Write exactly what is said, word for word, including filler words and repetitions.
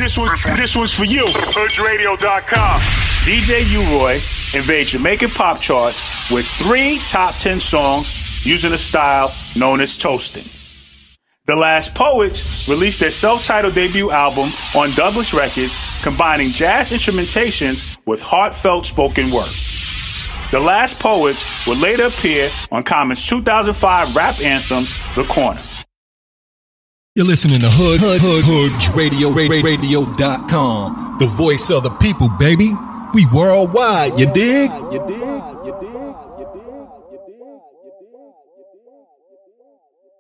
This one, this one's for you. Hood Radio dot com. D J U-Roy invades Jamaican pop charts with three top ten songs using a style known as toasting. The Last Poets released their self-titled debut album on Douglas Records, combining jazz instrumentations with heartfelt spoken word. The Last Poets would later appear on Common's two thousand five rap anthem, The Corner. You're listening to Hood, Hood, Hood, Hood Radio, Radio dot com. The voice of the people, baby. We worldwide, you dig? You dig?